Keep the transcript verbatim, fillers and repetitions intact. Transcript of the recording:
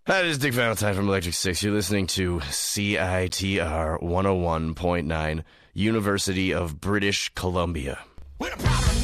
Hi, this is Dick Valentine from Electric Six. You're listening to C I T R one oh one point nine, University of British Columbia. With a problem